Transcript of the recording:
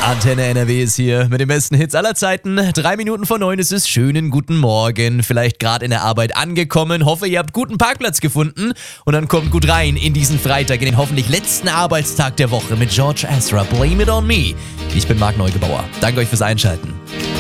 Antenne NRW ist hier mit den besten Hits aller Zeiten. 3 Minuten vor 9 ist es. Schönen guten Morgen. Vielleicht gerade in der Arbeit angekommen. Hoffe, ihr habt guten Parkplatz gefunden. Und dann kommt gut rein in diesen Freitag, in den hoffentlich letzten Arbeitstag der Woche mit George Ezra. Blame it on me. Ich bin Marc Neugebauer. Danke euch fürs Einschalten.